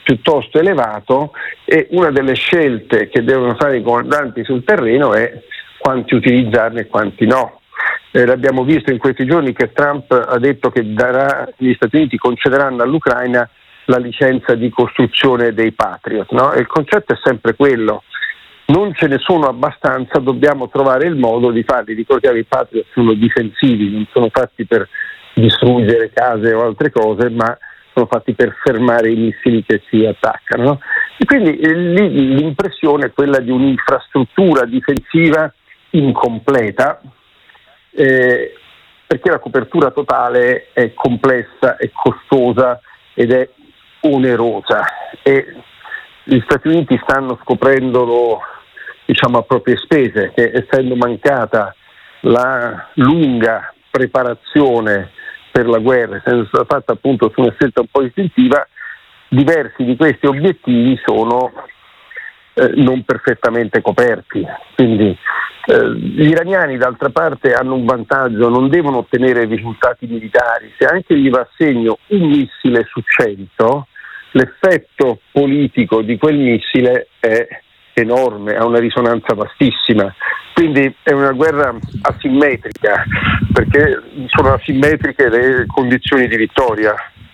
piuttosto elevato, e una delle scelte che devono fare i comandanti sul terreno è quanti utilizzarne e quanti no. L'abbiamo visto in questi giorni che Trump ha detto che gli Stati Uniti concederanno all'Ucraina la licenza di costruzione dei Patriot, no? E il concetto è sempre quello: non ce ne sono abbastanza, dobbiamo trovare il modo di farli. Ricordiamo, i Patriot sono difensivi, non sono fatti per distruggere case o altre cose, ma sono fatti per fermare i missili che si attaccano, no? E quindi lì l'impressione è quella di un'infrastruttura difensiva incompleta, perché la copertura totale è complessa, è costosa ed è onerosa, e gli Stati Uniti stanno scoprendolo, diciamo, a proprie spese, che essendo mancata la lunga preparazione per la guerra, essendo stata fatta appunto su una scelta un po' istintiva, diversi di questi obiettivi sono non perfettamente coperti. Quindi gli iraniani d'altra parte hanno un vantaggio: non devono ottenere risultati militari. Se anche gli va a segno un missile su 100, l'effetto politico di quel missile è enorme, ha una risonanza vastissima. Quindi è una guerra asimmetrica, perché sono asimmetriche le condizioni di vittoria.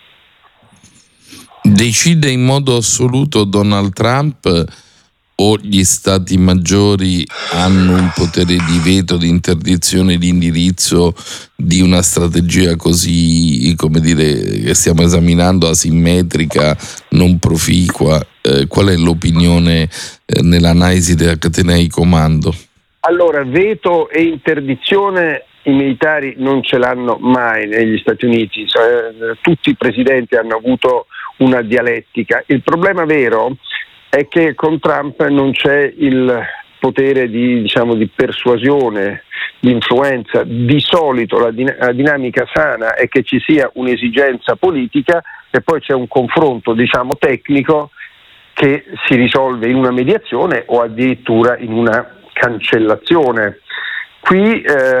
Decide in modo assoluto Donald Trump, o gli stati maggiori hanno un potere di veto, di interdizione, di indirizzo di una strategia così, come dire, che stiamo esaminando, asimmetrica, non proficua? Qual è l'opinione nell'analisi della catena di comando? Allora, veto e interdizione i militari non ce l'hanno mai negli Stati Uniti. Tutti i presidenti hanno avuto una dialettica. Il problema vero è che con Trump non c'è il potere di persuasione, di influenza. Di solito la dinamica sana è che ci sia un'esigenza politica e poi c'è un confronto, tecnico, che si risolve in una mediazione o addirittura in una cancellazione. Qui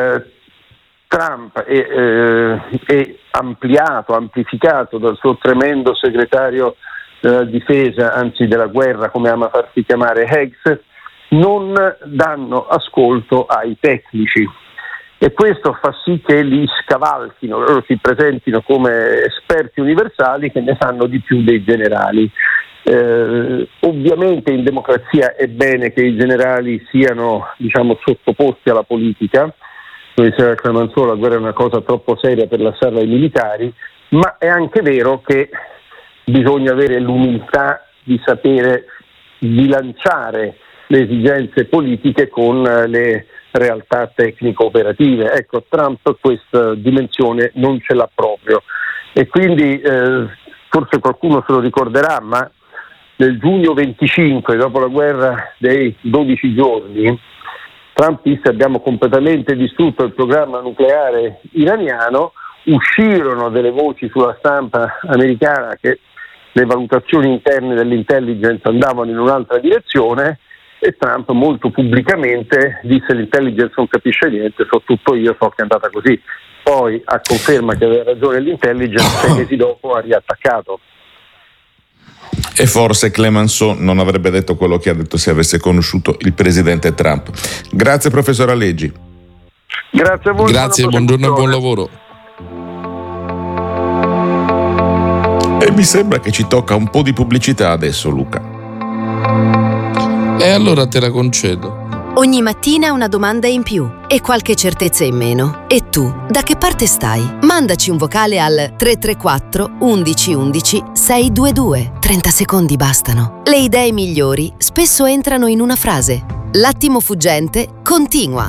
Trump è amplificato dal suo tremendo segretario della difesa, anzi della guerra, come ama farsi chiamare Heggs. Non danno ascolto ai tecnici e questo fa sì che li scavalchino, loro si presentino come esperti universali che ne sanno di più dei generali. Ovviamente in democrazia è bene che i generali siano sottoposti alla politica. Come diceva Clemenceau, la guerra è una cosa troppo seria per lasciarla ai militari, ma è anche vero che bisogna avere l'umiltà di sapere bilanciare le esigenze politiche con le realtà tecnico-operative. Ecco, Trump questa dimensione non ce l'ha proprio e quindi forse qualcuno se lo ricorderà, ma nel giugno 25, dopo la guerra dei 12 giorni, Trump disse: abbiamo completamente distrutto il programma nucleare iraniano. Uscirono delle voci sulla stampa americana che le valutazioni interne dell'intelligence andavano in un'altra direzione e Trump molto pubblicamente disse: l'intelligence non capisce niente, so tutto io, so che è andata così. Poi, a conferma che aveva ragione l'intelligence, 6 mesi dopo ha riattaccato. E forse Clemenceau non avrebbe detto quello che ha detto se avesse conosciuto il presidente Trump. Grazie professor Aleggi. Grazie a voi. Grazie, buongiorno e buon lavoro. E mi sembra che ci tocca un po' di pubblicità adesso, Luca. E allora te la concedo. Ogni mattina una domanda in più e qualche certezza in meno. E tu, da che parte stai? Mandaci un vocale al 334 11 11 622. 30 secondi bastano. Le idee migliori spesso entrano in una frase. L'attimo fuggente continua.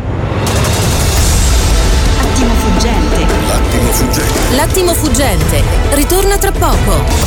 Attimo fuggente. L'attimo fuggente. L'attimo fuggente ritorna tra poco.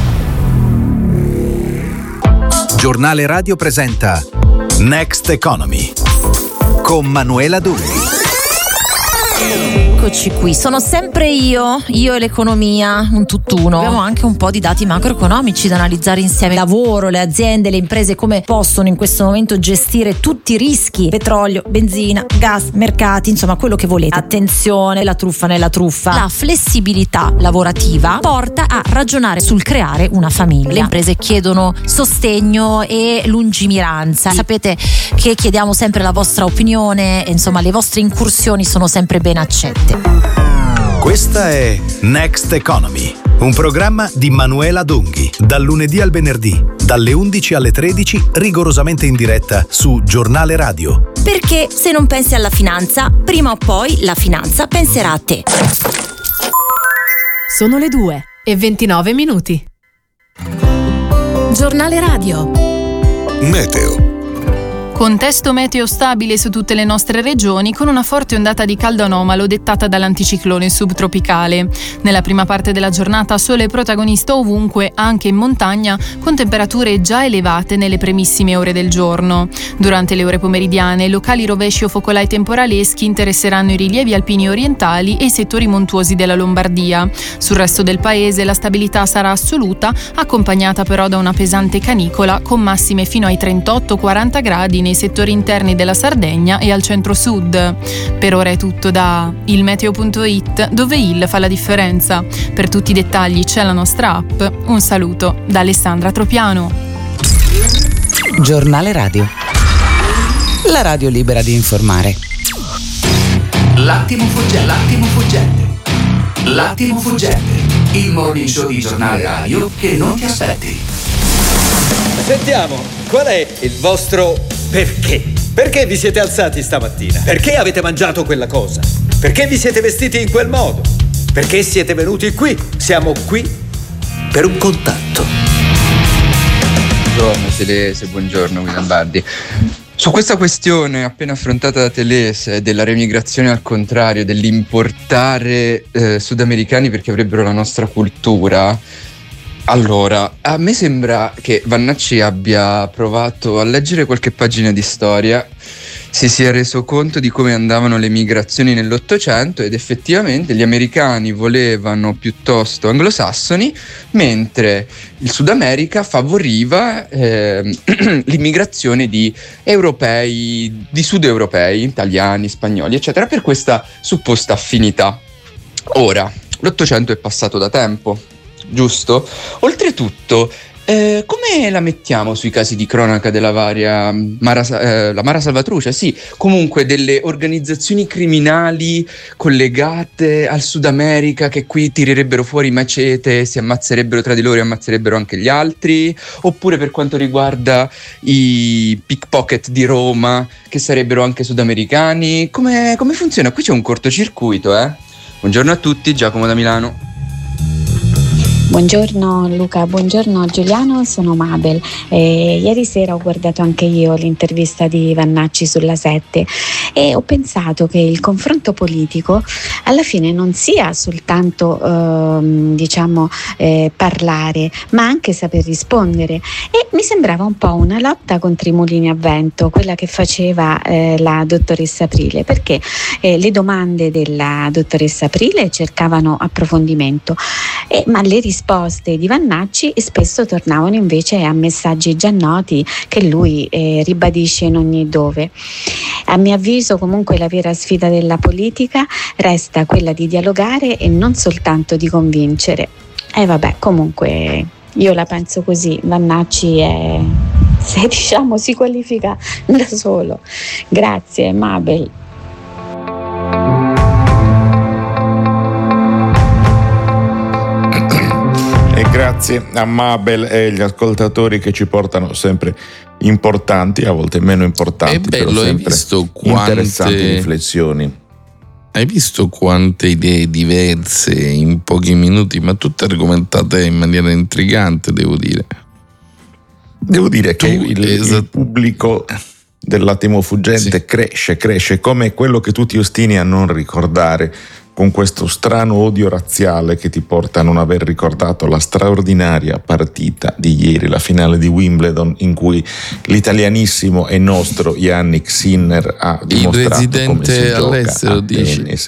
Giornale Radio presenta Next Economy con Manuela Dulli. Eccoci qui, sono sempre io e l'economia, un tutt'uno. Abbiamo anche un po' di dati macroeconomici da analizzare insieme. Lavoro, le aziende, le imprese, come possono in questo momento gestire tutti i rischi: petrolio, benzina, gas, mercati, insomma quello che volete. Attenzione, la truffa nella truffa. La flessibilità lavorativa porta a ragionare sul creare una famiglia. Le imprese chiedono sostegno e lungimiranza. Sapete che chiediamo sempre la vostra opinione, insomma le vostre incursioni sono sempre ben accette. Questa è Next Economy, un programma di Manuela Donghi, dal lunedì al venerdì, dalle 11 alle 13, rigorosamente in diretta su Giornale Radio. Perché se non pensi alla finanza, prima o poi la finanza penserà a te. Sono le 2:29. Giornale Radio. Meteo. Contesto meteo stabile su tutte le nostre regioni, con una forte ondata di caldo anomalo dettata dall'anticiclone subtropicale. Nella prima parte della giornata sole protagonista ovunque, anche in montagna, con temperature già elevate nelle primissime ore del giorno. Durante le ore pomeridiane, locali rovesci o focolai temporaleschi interesseranno i rilievi alpini orientali e i settori montuosi della Lombardia. Sul resto del paese la stabilità sarà assoluta, accompagnata però da una pesante canicola, con massime fino ai 38-40 gradi nei settori interni della Sardegna e al centro-sud. Per ora è tutto da ilmeteo.it, dove il fa la differenza. Per tutti i dettagli c'è la nostra app. Un saluto da Alessandra Tropiano. Giornale Radio. La radio libera di informare. L'attimo fuggente. Il morning show di Giornale Radio che non ti aspetti. Sentiamo, qual è il vostro perché? Perché vi siete alzati stamattina? Perché avete mangiato quella cosa? Perché vi siete vestiti in quel modo? Perché siete venuti qui? Siamo qui per un contatto. Buongiorno Telese, buongiorno William Bardi. Su questa questione appena affrontata da Telese della remigrazione al contrario, dell'importare sudamericani perché avrebbero la nostra cultura, allora, a me sembra che Vannacci abbia provato a leggere qualche pagina di storia, si sia reso conto di come andavano le migrazioni nell'Ottocento ed effettivamente gli americani volevano piuttosto anglosassoni, mentre il Sud America favoriva l'immigrazione di europei, di sud europei, italiani, spagnoli, eccetera, per questa supposta affinità. Ora, l'Ottocento è passato da tempo, giusto? Oltretutto, come la mettiamo sui casi di cronaca della varia la Mara Salvatruce? Sì, comunque delle organizzazioni criminali collegate al Sud America che qui tirerebbero fuori macete, si ammazzerebbero tra di loro e ammazzerebbero anche gli altri? Oppure per quanto riguarda i pickpocket di Roma, che sarebbero anche sudamericani? Come funziona? Qui c'è un cortocircuito, eh? Buongiorno a tutti, Giacomo da Milano. Buongiorno Luca, buongiorno Giuliano, sono Mabel. Ieri sera ho guardato anche io l'intervista di Vannacci sulla 7 e ho pensato che il confronto politico alla fine non sia soltanto parlare, ma anche saper rispondere, e mi sembrava un po' una lotta contro i mulini a vento, quella che faceva la dottoressa Aprile, perché le domande della dottoressa Aprile cercavano approfondimento, ma le risposte di Vannacci spesso tornavano invece a messaggi già noti che lui ribadisce in ogni dove. A mio avviso comunque la vera sfida della politica resta quella di dialogare e non soltanto di convincere. E vabbè, comunque io la penso così, Vannacci si qualifica da solo. Grazie Mabel. Grazie a Mabel e agli ascoltatori che ci portano sempre importanti, a volte meno importanti, bello, però sempre interessanti riflessioni. Hai visto quante idee diverse in pochi minuti, ma tutte argomentate in maniera intrigante, devo dire. Devo dire che il pubblico dell'attimo fuggente cresce come quello che tu ti ostini a non ricordare, con questo strano odio razziale che ti porta a non aver ricordato la straordinaria partita di ieri, la finale di Wimbledon, in cui l'italianissimo e nostro Jannik Sinner ha dimostrato come si gioca a tennis.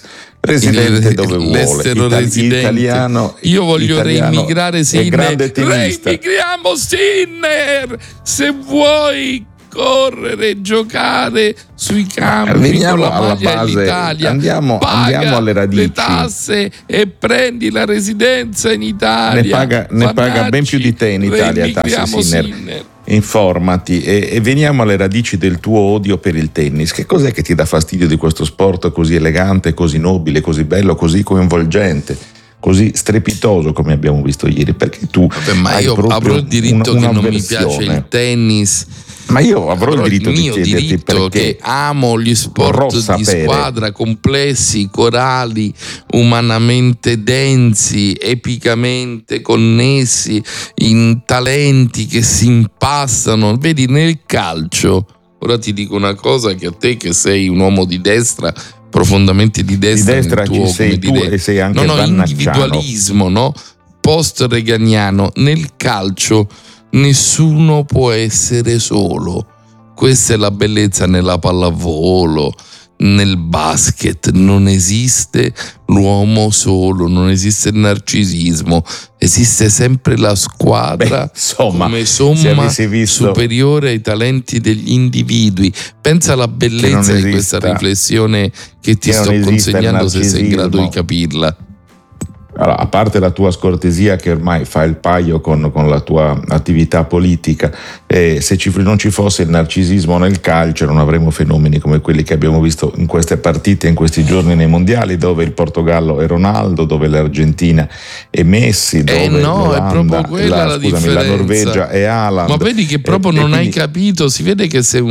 residente dove vuole, italiano. Io voglio reimmigrare Sinner. Reimigriamo Sinner! Se vuoi correre, giocare sui campi, veniamo con la alla maglia base, dell'Italia, andiamo alle radici, le tasse e prendi la residenza in Italia. Ne paga ben più di te in Italia tasse, Sinner. Informati e veniamo alle radici del tuo odio per il tennis. Che cos'è che ti dà fastidio di questo sport così elegante, così nobile, così bello, così coinvolgente, così strepitoso come abbiamo visto ieri? Perché tu ma io avrò il diritto che non mi piace il tennis. Ma io avrò il diritto di chiederti perché che amo gli sport di squadra complessi, corali, umanamente densi, epicamente connessi, in talenti che si impastano. Vedi, nel calcio, ora ti dico una cosa che a te che sei un uomo di destra, profondamente di destra nel tuo, ci sei tu e sei anche individualismo, no? Post-reganiano, nel calcio nessuno può essere solo. Questa è la bellezza nella pallavolo, nel basket. Non esiste l'uomo solo, non esiste il narcisismo, esiste sempre la squadra come somma superiore ai talenti degli individui. Pensa alla bellezza di questa riflessione che ti sto consegnando, se sei in grado di capirla. Allora, a parte la tua scortesia che ormai fa il paio con la tua attività politica, se non ci fosse il narcisismo nel calcio non avremmo fenomeni come quelli che abbiamo visto in queste partite, in questi giorni nei mondiali, dove il Portogallo è Ronaldo, dove l'Argentina è Messi, dove è proprio quella la differenza. La Norvegia è Haaland. Ma vedi che proprio non hai capito, si vede che sei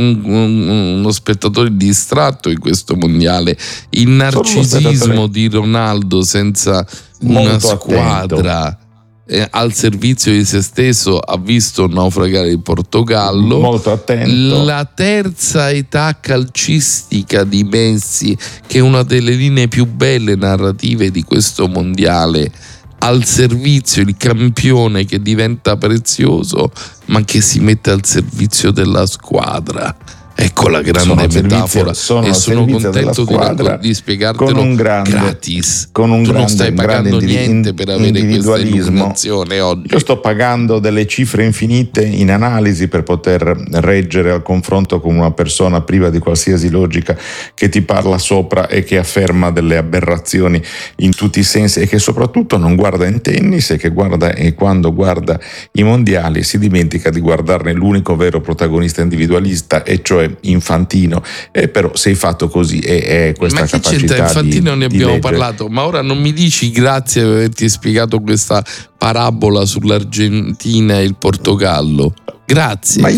uno spettatore distratto in questo mondiale. Il narcisismo di Ronaldo senza una squadra al servizio di se stesso ha visto naufragare il Portogallo. Molto attento. La terza età calcistica di Messi, che è una delle linee più belle narrative di questo mondiale, al servizio, il campione che diventa prezioso ma che si mette al servizio della squadra. Ecco la grande metafora, e sono contento di spiegartelo gratis. Con un tu grande, non stai pagando niente per avere questa illuminazione oggi. Io sto pagando delle cifre infinite in analisi per poter reggere al confronto con una persona priva di qualsiasi logica, che ti parla sopra e che afferma delle aberrazioni in tutti i sensi, e che soprattutto non guarda in tennis, e che quando guarda i mondiali si dimentica di guardarne l'unico vero protagonista individualista, e cioè Infantino. Però sei fatto così, e questa ma che capacità c'entra Infantino? Ne abbiamo leggere. parlato, ma ora non mi dici grazie per averti spiegato questa parabola sull'Argentina e il Portogallo. Grazie, ma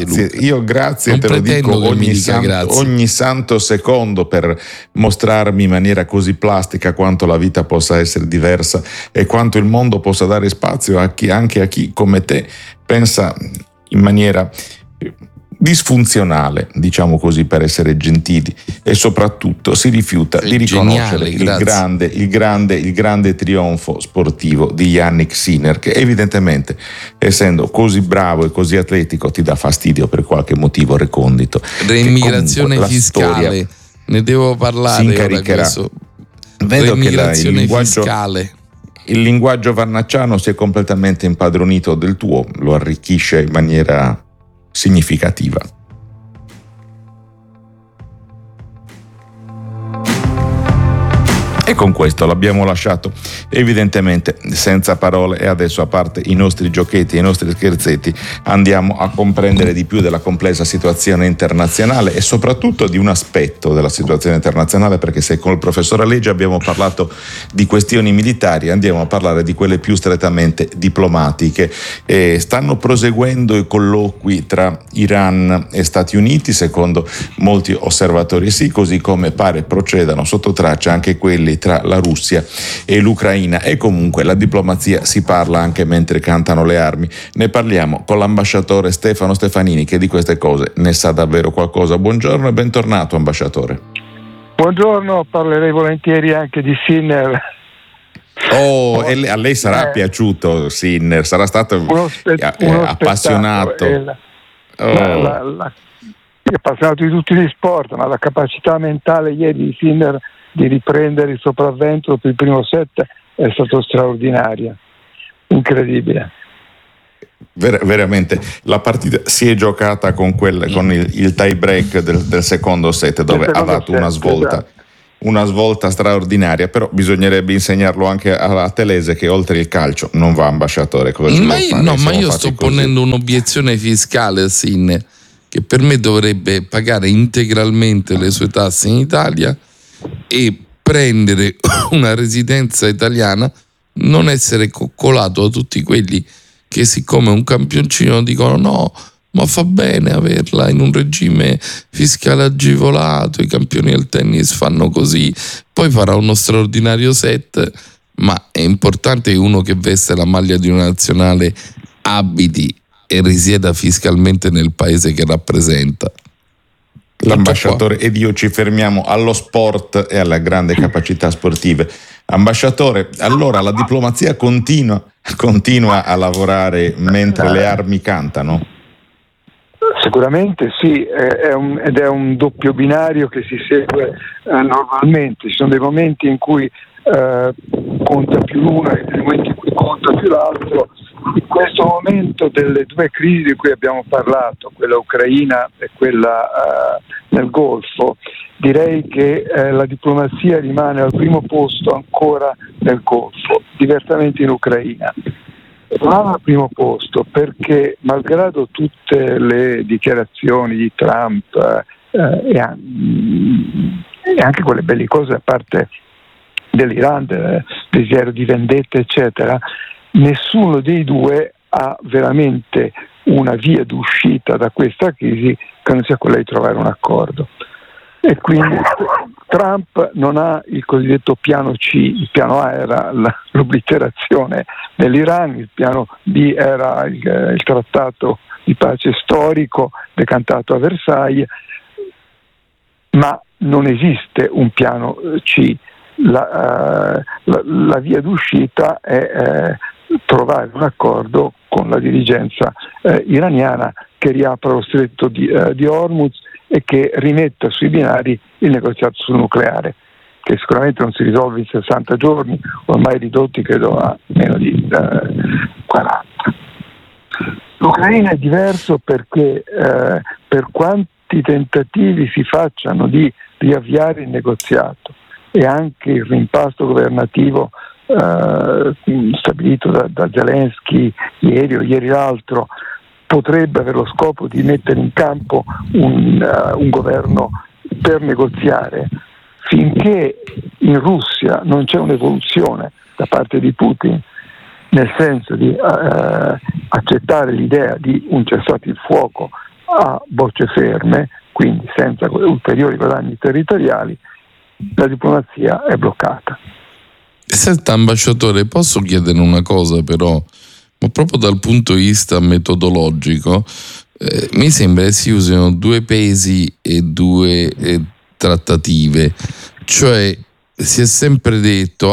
io grazie non te lo dico ogni santo secondo, per mostrarmi in maniera così plastica quanto la vita possa essere diversa e quanto il mondo possa dare spazio anche a chi come te pensa in maniera disfunzionale, diciamo così, per essere gentili, e soprattutto si rifiuta di riconoscere il grande trionfo sportivo di Jannik Sinner, che evidentemente, essendo così bravo e così atletico, ti dà fastidio per qualche motivo recondito. Reimmigrazione fiscale, ne devo parlare. Si incaricherà. Vedo che il linguaggio vannacciano si è completamente impadronito del tuo, lo arricchisce in maniera significativa. E con questo l'abbiamo lasciato evidentemente senza parole, e adesso, a parte i nostri giochetti e i nostri scherzetti, andiamo a comprendere di più della complessa situazione internazionale e soprattutto di un aspetto della situazione internazionale, perché se con il professor Aleggia abbiamo parlato di questioni militari, andiamo a parlare di quelle più strettamente diplomatiche. Stanno proseguendo i colloqui tra Iran e Stati Uniti, secondo molti osservatori sì, così come pare procedano sotto traccia anche quelli tra la Russia e l'Ucraina, e comunque la diplomazia si parla anche mentre cantano le armi. Ne parliamo con l'ambasciatore Stefano Stefanini, che di queste cose ne sa davvero qualcosa. Buongiorno e bentornato, ambasciatore. Buongiorno, parlerei volentieri anche di Sinner. A lei sarà piaciuto Sinner, sarà stato appassionato. Appassionato di tutti gli sport, ma la capacità mentale ieri di Sinner di riprendere il sopravvento dopo il primo set è stato straordinaria, incredibile. Veramente la partita si è giocata con il tie break del secondo set, dove ha dato una svolta. Esatto. Una svolta straordinaria, però bisognerebbe insegnarlo anche a Telese che oltre il calcio non va ambasciatore. Ma io sto ponendo un'obiezione fiscale a Sin, che per me dovrebbe pagare integralmente le sue tasse in Italia e prendere una residenza italiana, non essere coccolato da tutti quelli che siccome un campioncino dicono no, ma fa bene averla in un regime fiscale agevolato, i campioni del tennis fanno così, poi farà uno straordinario set, ma è importante che uno che veste la maglia di una nazionale abiti e risieda fiscalmente nel paese che rappresenta. L'ambasciatore ed io ci fermiamo allo sport e alle grandi capacità sportive. Ambasciatore, allora la diplomazia continua a lavorare mentre le armi cantano? Sicuramente sì, ed è un doppio binario che si segue normalmente. Ci sono dei momenti in cui conta più l'uno e dei momenti in cui conta più l'altro. In questo momento delle due crisi di cui abbiamo parlato, quella ucraina e quella nel Golfo, direi che la diplomazia rimane al primo posto ancora nel Golfo, diversamente in Ucraina. Non al primo posto perché, malgrado tutte le dichiarazioni di Trump e anche quelle bellicose a parte dell'Iran, del desiderio di vendetta eccetera, nessuno dei due ha veramente una via d'uscita da questa crisi che non sia quella di trovare un accordo. E quindi Trump non ha il cosiddetto piano C, il piano A era l'obliterazione dell'Iran, il piano B era il trattato di pace storico decantato a Versailles, ma non esiste un piano C. La via d'uscita è trovare un accordo con la dirigenza iraniana che riapra lo stretto di Hormuz e che rimetta sui binari il negoziato sul nucleare, che sicuramente non si risolve in 60 giorni, ormai ridotti credo a meno di 40. L'Ucraina è diverso perché per quanti tentativi si facciano di riavviare il negoziato e anche il rimpasto governativo stabilito da Zelensky ieri o ieri l'altro potrebbe avere lo scopo di mettere in campo un governo per negoziare. Finché in Russia non c'è un'evoluzione da parte di Putin nel senso di accettare l'idea di un cessate il fuoco a bocce ferme, quindi senza ulteriori guadagni territoriali, la diplomazia è bloccata. Senta, ambasciatore, posso chiedere una cosa però? Ma proprio dal punto di vista metodologico mi sembra che si usino due pesi e due trattative, cioè si è sempre detto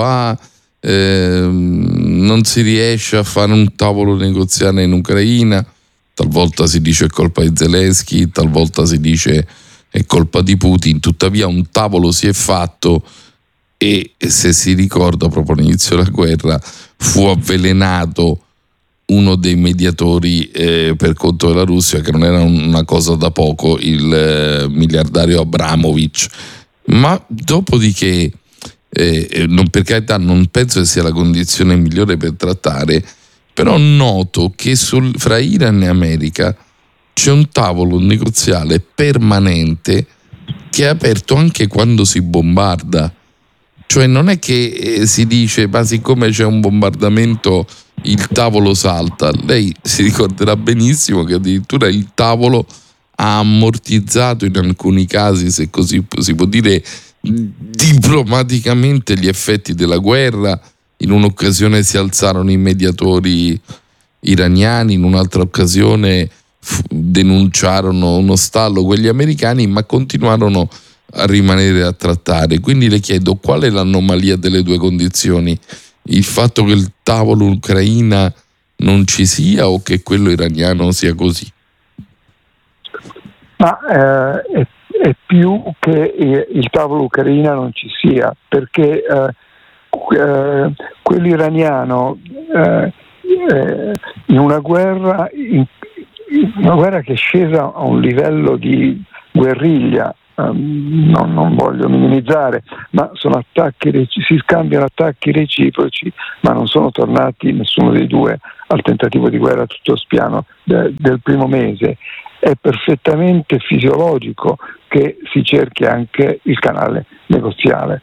non si riesce a fare un tavolo negoziale in Ucraina, talvolta si dice è colpa di Zelensky, talvolta si dice è colpa di Putin, tuttavia un tavolo si è fatto e se si ricorda proprio all'inizio della guerra fu avvelenato uno dei mediatori per conto della Russia, che non era una cosa da poco, il miliardario Abramovich. Ma dopodiché, per carità, non penso che sia la condizione migliore per trattare, però noto che fra Iran e America c'è un tavolo negoziale permanente che è aperto anche quando si bombarda. Cioè non è che si dice ma siccome c'è un bombardamento il tavolo salta. Lei si ricorderà benissimo che addirittura il tavolo ha ammortizzato in alcuni casi, se così si può dire, diplomaticamente gli effetti della guerra. In un'occasione si alzarono i mediatori iraniani, in un'altra occasione denunciarono uno stallo quegli americani, ma continuarono a rimanere a trattare. Quindi le chiedo qual è l'anomalia delle due condizioni: il fatto che il tavolo ucraina non ci sia o che quello iraniano sia così? Ma è è più che il tavolo Ucraina non ci sia, perché quello iraniano in una guerra che è scesa a un livello di guerriglia, non voglio minimizzare, ma sono attacchi, si scambiano attacchi reciproci, ma non sono tornati nessuno dei due al tentativo di guerra tutto spiano del primo mese. È perfettamente fisiologico che si cerchi anche il canale negoziale.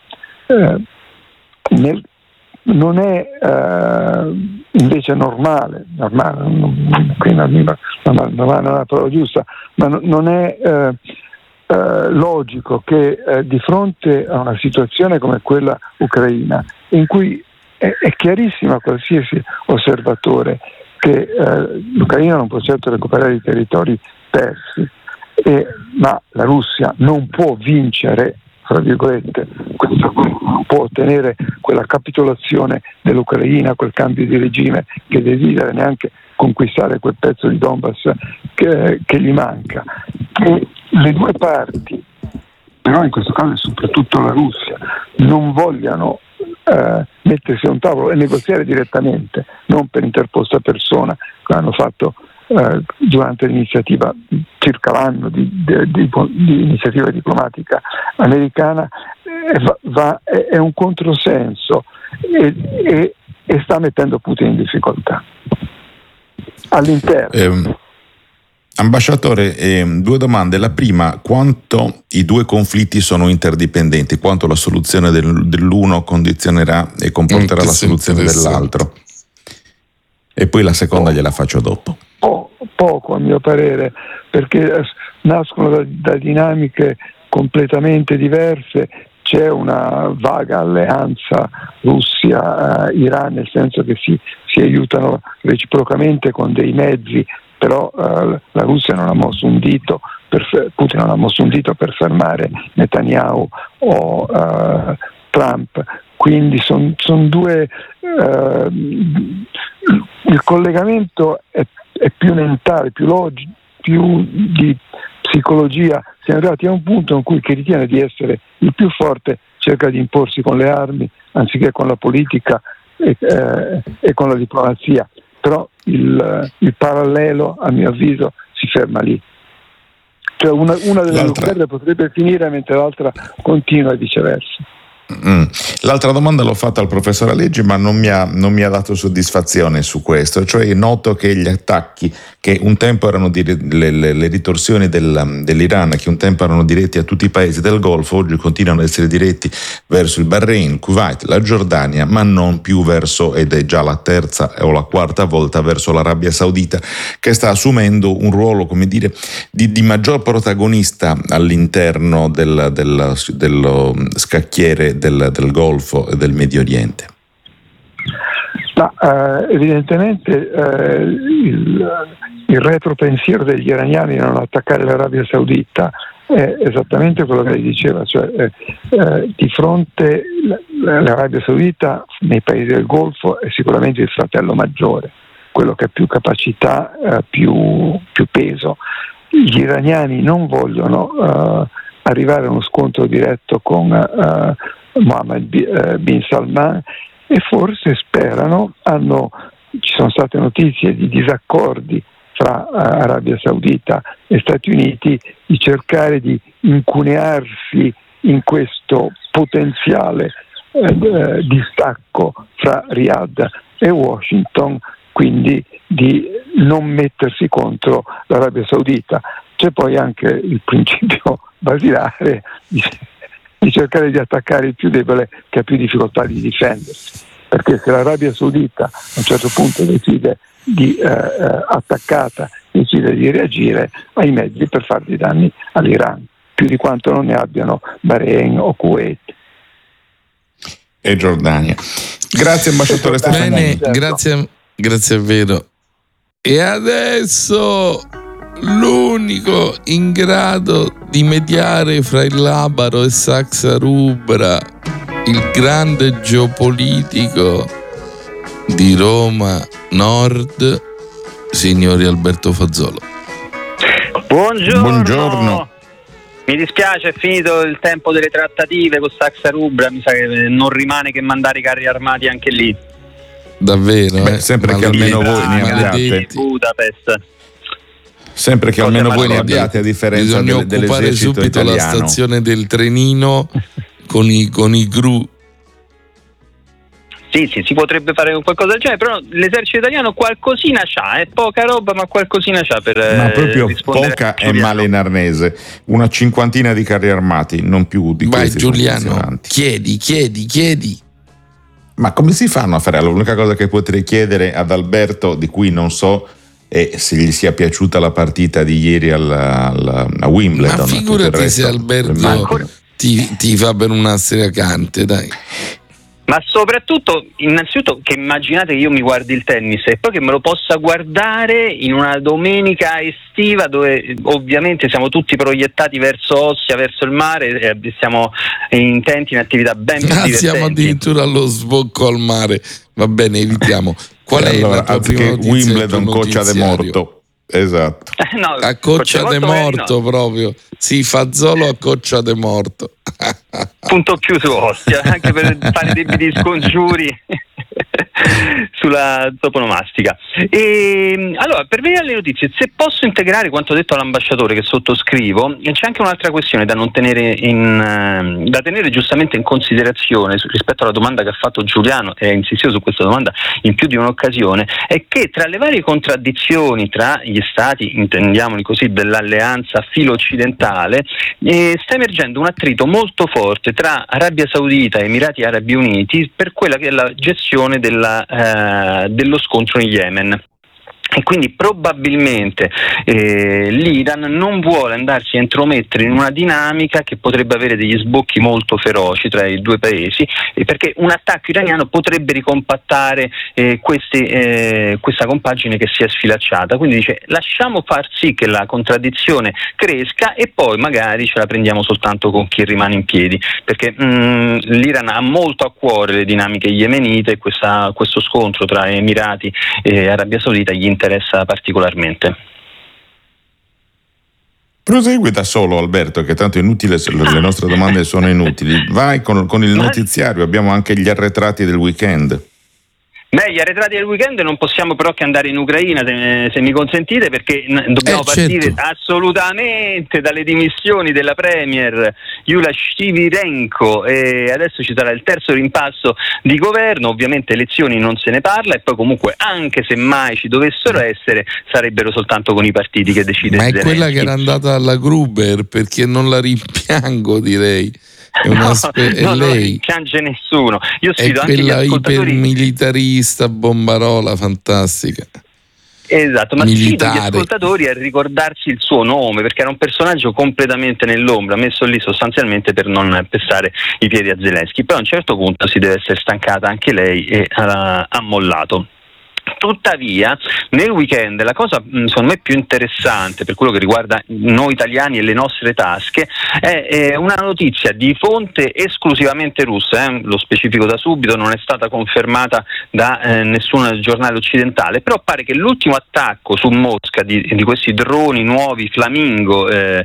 Non è invece normale, qui non è la parola giusta, ma non è logico che di fronte a una situazione come quella ucraina, in cui è chiarissimo a qualsiasi osservatore che l'Ucraina non può certo recuperare i territori persi, ma la Russia non può vincere, tra virgolette, non può ottenere quella capitolazione dell'Ucraina, quel cambio di regime che desidera, neanche conquistare quel pezzo di Donbass che gli manca. E le due parti, però in questo caso soprattutto la Russia, non vogliano mettersi a un tavolo e negoziare direttamente, non per interposta persona, come hanno fatto durante l'iniziativa, circa l'anno di iniziativa diplomatica americana, è un controsenso e sta mettendo Putin in difficoltà all'interno. Ambasciatore, due domande. La prima, quanto i due conflitti sono interdipendenti, quanto la soluzione dell'uno condizionerà e comporterà la soluzione dell'altro? E poi la seconda gliela faccio dopo. Poco a mio parere, perché nascono da dinamiche completamente diverse. C'è una vaga alleanza Russia-Iran, nel senso che si aiutano reciprocamente con dei mezzi, però la Russia non ha mosso un dito, Putin non ha mosso un dito per fermare Netanyahu o Trump, quindi sono due, il collegamento è più mentale, più logico, più di psicologia. Siamo arrivati a un punto in cui chi ritiene di essere il più forte cerca di imporsi con le armi anziché con la politica e con la diplomazia, però il parallelo, a mio avviso, si ferma lì. Cioè una delle due guerre potrebbe finire mentre l'altra continua e viceversa. L'altra domanda l'ho fatta al professor Aleggi, ma non mi ha dato soddisfazione su questo. Cioè, noto che gli attacchi che un tempo erano le ritorsioni dell'Iran, che un tempo erano diretti a tutti i paesi del Golfo, oggi continuano ad essere diretti verso il Bahrain, il Kuwait, la Giordania, ma non più verso, ed è già la terza o la quarta volta, verso l'Arabia Saudita, che sta assumendo un ruolo, come dire, di maggior protagonista all'interno dello scacchiere del Golfo e del Medio Oriente. Evidentemente il retropensiero degli iraniani non attaccare l'Arabia Saudita è esattamente quello che lei diceva, cioè di fronte l'Arabia Saudita nei paesi del Golfo è sicuramente il fratello maggiore, quello che ha più capacità, più peso. Gli iraniani non vogliono arrivare a uno scontro diretto con Mohammed bin Salman e forse sperano, ci sono state notizie di disaccordi fra Arabia Saudita e Stati Uniti, di cercare di incunearsi in questo potenziale distacco fra Riyadh e Washington, quindi di non mettersi contro l'Arabia Saudita. C'è poi anche il principio basilare di cercare di attaccare il più debole che ha più difficoltà di difendersi, perché se l'Arabia Saudita a un certo punto decide di attaccata, decide di reagire, ha i mezzi per fare dei danni all'Iran, più di quanto non ne abbiano Bahrain o Kuwait e Giordania. Grazie ambasciatore Stefanini. Bene, grazie vero. E adesso l'unico in grado di mediare fra il Labaro e Saxa Rubra, il grande geopolitico di Roma Nord, signori Alberto Fazzolo. Buongiorno. Mi dispiace, è finito il tempo delle trattative con Saxa Rubra, mi sa che non rimane che mandare i carri armati anche lì. Davvero? Sempre che almeno voi ne abbiate. Budapest. Sempre che almeno voi ne abbiate, a differenza dell'esercito occupare subito italiano. La stazione del trenino con i gru. Sì, si potrebbe fare qualcosa del genere, però l'esercito italiano qualcosina c'ha, poca roba, ma qualcosina c'ha per ma proprio rispondere. Poca è male in arnese, una cinquantina di carri armati, non più di Vai questi. Giuliano, chiedi. Ma come si fanno a fare? Allora, l'unica cosa che potrei chiedere ad Alberto, di cui non so, è se gli sia piaciuta la partita di ieri a Wimbledon. Ma figurati se Alberto ti fa per una stracante, dai. Ma soprattutto, innanzitutto, che immaginate che io mi guardi il tennis e poi che me lo possa guardare in una domenica estiva dove ovviamente siamo tutti proiettati verso Ostia, verso il mare, e siamo intenti in attività ben più divertenti. Siamo addirittura allo sbocco al mare. Va bene, evitiamo. Qual è la tua prima notizia? Wimbledon, Coccia de Morto. Esatto. No, a Coccia de Morto proprio. Sì, Fazzolo a Coccia de Morto. Punto chiuso Ostia, anche per fare debiti scongiuri sulla toponomastica. E allora, per venire alle notizie, se posso integrare quanto detto all'ambasciatore, che sottoscrivo, c'è anche un'altra questione da non tenere da tenere giustamente in considerazione rispetto alla domanda che ha fatto Giuliano, e ha insistito su questa domanda in più di un'occasione, è che tra le varie contraddizioni tra gli stati, intendiamoli così, dell'alleanza filo-occidentale, sta emergendo un attrito molto forte tra Arabia Saudita e Emirati Arabi Uniti per quella che è la gestione dello scontro in Yemen. E quindi probabilmente l'Iran non vuole andarsi a intromettere in una dinamica che potrebbe avere degli sbocchi molto feroci tra i due paesi, perché un attacco iraniano potrebbe ricompattare questa compagine che si è sfilacciata. Quindi dice: lasciamo far sì che la contraddizione cresca e poi magari ce la prendiamo soltanto con chi rimane in piedi, perché l'Iran ha molto a cuore le dinamiche yemenite e questo scontro tra Emirati e Arabia Saudita gli interessa particolarmente. Prosegui da solo, Alberto, che tanto è inutile, le nostre domande sono inutili. Vai con il notiziario, abbiamo anche gli arretrati del weekend. Beh, gli arretrati del weekend non possiamo però che andare in Ucraina, se mi consentite, perché dobbiamo partire assolutamente dalle dimissioni della premier Yulia Shchivrenko, e adesso ci sarà il terzo rimpasso di governo. Ovviamente elezioni non se ne parla, e poi comunque anche se mai ci dovessero essere sarebbero soltanto con i partiti che decide. Ma è quella che era andata alla Gruber, perché non la rimpiango, direi. È lei. Non piange nessuno. Io sfido anche gli ascoltatori. Ipermilitarista, bombarola, fantastica. Esatto, ma sfido gli ascoltatori a ricordarsi il suo nome, perché era un personaggio completamente nell'ombra, messo lì sostanzialmente per non pestare i piedi a Zelensky. Però a un certo punto si deve essere stancata anche lei e ha mollato. Tuttavia, nel weekend la cosa secondo me più interessante per quello che riguarda noi italiani e le nostre tasche è una notizia di fonte esclusivamente russa, lo specifico da subito, non è stata confermata da nessun giornale occidentale, però pare che l'ultimo attacco su Mosca di questi droni nuovi Flamingo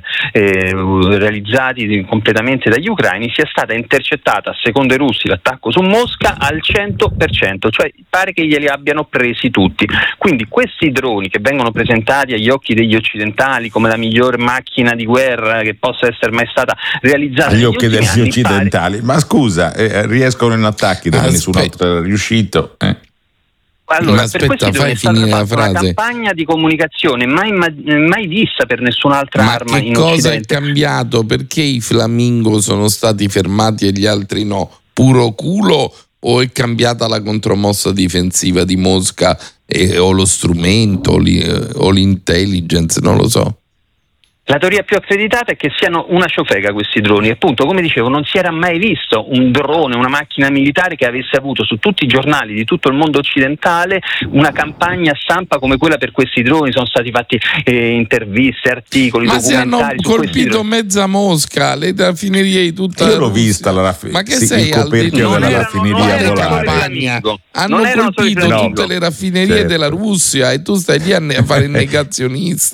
realizzati completamente dagli ucraini sia stata intercettata, secondo i russi, l'attacco su Mosca al 100%, cioè pare che glieli abbiano presi tutti. Quindi questi droni che vengono presentati agli occhi degli occidentali come la miglior macchina di guerra che possa essere mai stata realizzata agli occhi degli occidentali, ma scusa, riescono in attacchi dove nessun altro è riuscito. Allora, per questi droni è stata fatta una campagna di comunicazione mai vista per nessun'altra arma in Occidente. Ma che cosa è cambiato? Perché i Flamingo sono stati fermati e gli altri no? Puro culo? O è cambiata la contromossa difensiva di Mosca o lo strumento o l'intelligence, non lo so. La teoria più accreditata è che siano una ciofeca questi droni. Appunto, come dicevo, non si era mai visto un drone, una macchina militare che avesse avuto su tutti i giornali di tutto il mondo occidentale una campagna stampa come quella per questi droni. Sono stati fatti interviste, articoli, documentari. Ma se hanno colpito mezza Mosca, le raffinerie di tutta Io l'ho vista la raffineria. Ma che sei il coperchio della raffineria volare? Hanno colpito tutte le raffinerie della Russia e tu stai lì a fare il negazionista.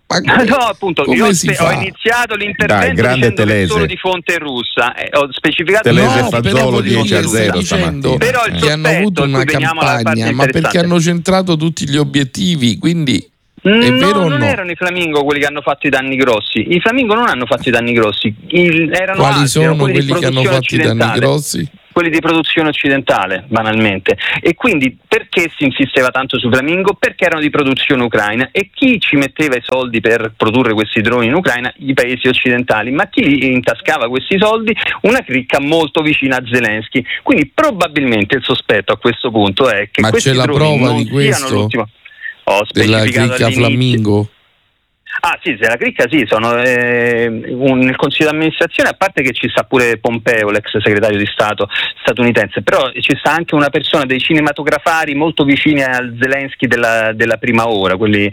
No, appunto, io ho iniziato l'intervento dicendo che solo di fonte russa, ho specificato Telese Fazzolo 10-0 stamattina. Però il che hanno avuto una campagna, ma perché hanno centrato tutti gli obiettivi, quindi è vero o no? Non erano i Flamingo quelli che hanno fatto i danni grossi. I Flamingo non hanno fatto i danni grossi. Erano quali altri, sono quelli che hanno fatto i danni grossi? Quelli di produzione occidentale, banalmente. E quindi perché si insisteva tanto su Flamingo? Perché erano di produzione ucraina, e chi ci metteva i soldi per produrre questi droni in Ucraina? I paesi occidentali. Ma chi intascava questi soldi? Una cricca molto vicina a Zelensky. Quindi probabilmente il sospetto a quessto punto è che questi droni prova non di questo? siano l'ultimo. Della cricca Flamingo? Ah sì, della cricca sì, sono nel consiglio d'amministrazione, a parte che ci sta pure Pompeo, l'ex segretario di Stato statunitense, però ci sta anche una persona dei cinematografari molto vicini al Zelensky della prima ora, quel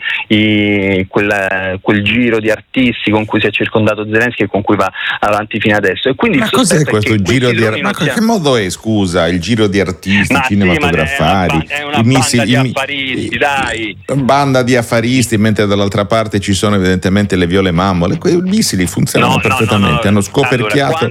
giro di artisti con cui si è circondato Zelensky e con cui va avanti fino adesso. E quindi ma cos'è questo giro di artisti? Ma che modo è, scusa, il giro di artisti cinematografari? È una banda di affaristi, dai. Banda di affaristi, mentre dall'altra parte ci sono evidentemente le viole mammole. Quei missili funzionano perfettamente, hanno scoperchiato,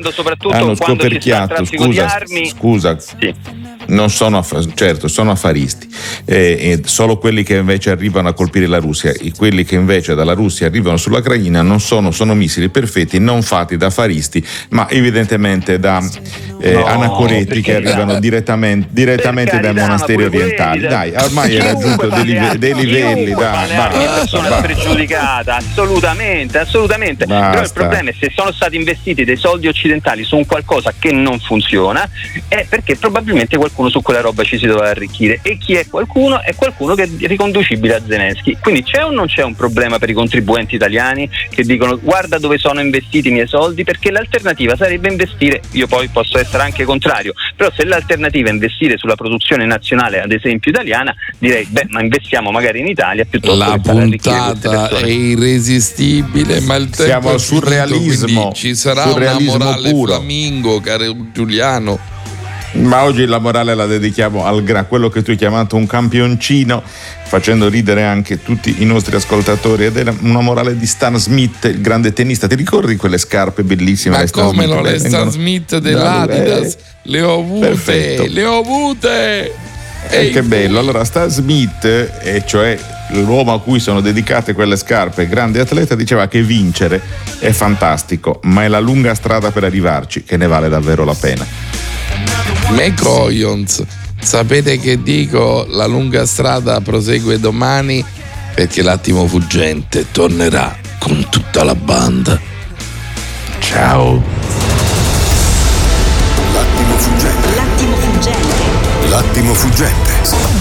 scusa, sì. Non sono certo, sono affaristi, solo quelli che invece arrivano a colpire la Russia, quelli che invece dalla Russia arrivano sull'Ucraina non sono missili perfetti, non fatti da affaristi, ma evidentemente da anacoreti che arrivano direttamente dai monasteri orientali. Dai, ormai hai raggiunto dei livelli, persona spregiudicata, assolutamente. Basta. Però il problema è se sono stati investiti dei soldi occidentali su un qualcosa che non funziona, è perché probabilmente qualcuno su quella roba ci si doveva arricchire, e chi è qualcuno? È qualcuno che è riconducibile a Zelensky. Quindi c'è o non c'è un problema per i contribuenti italiani che dicono guarda dove sono investiti i miei soldi? Perché l'alternativa sarebbe investire, io poi posso essere anche contrario, però se l'alternativa è investire sulla produzione nazionale, ad esempio italiana, direi ma investiamo magari in Italia piuttosto la che far arricchire queste puntata persone. È irresistibile, ma il tempo siamo al surrealismo, ci sarà surrealismo una morale puro. Flamingo, caro Giuliano. Ma oggi la morale la dedichiamo a quello che tu hai chiamato un campioncino, facendo ridere anche tutti i nostri ascoltatori, ed è una morale di Stan Smith, il grande tennista. Ti ricordi quelle scarpe bellissime? Ma come non le Stan Smith dell'Adidas? Le ho avute, perfetto. le ho avute. Che bello. Allora Stan Smith, e cioè l'uomo a cui sono dedicate quelle scarpe, grande atleta, diceva che vincere è fantastico, ma è la lunga strada per arrivarci che ne vale davvero la pena. McCoyons, sapete che dico? La lunga strada prosegue domani, perché l'attimo fuggente tornerà con tutta la banda. Ciao. L'attimo fuggente. L'attimo fuggente. L'attimo fuggente.